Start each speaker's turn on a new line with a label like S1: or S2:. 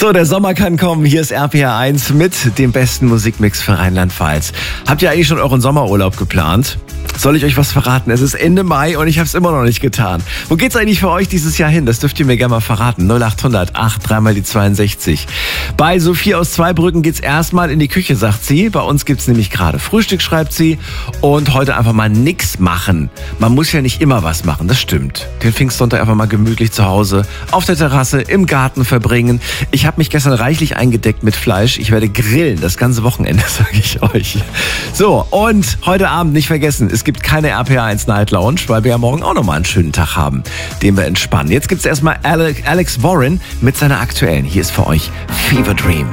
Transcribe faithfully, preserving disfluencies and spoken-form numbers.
S1: So, der Sommer kann kommen. Hier ist R P R eins mit dem besten Musikmix für Rheinland-Pfalz. Habt ihr eigentlich schon euren Sommerurlaub geplant? Soll ich euch was verraten? Es ist Ende Mai und ich habe es immer noch nicht getan. Wo geht's eigentlich für euch dieses Jahr hin? Das dürft ihr mir gerne mal verraten. null acht hundert acht, dreimal die zweiundsechzig. Bei Sophie aus Zweibrücken geht's erstmal in die Küche, sagt sie. Bei uns gibt's nämlich gerade Frühstück, schreibt sie. Und heute einfach mal nix machen. Man muss ja nicht immer was machen, das stimmt. Den Pfingstsonntag einfach mal gemütlich zu Hause, auf der Terrasse, im Garten verbringen. Ich habe mich gestern reichlich eingedeckt mit Fleisch. Ich werde grillen, das ganze Wochenende, sage ich euch. So, und heute Abend nicht vergessen, es gibt keine R P R eins Night Lounge, weil wir ja morgen auch nochmal einen schönen Tag haben, den wir entspannen. Jetzt gibt's erstmal Alex Warren mit seiner aktuellen. Hier ist für euch Fever Dream.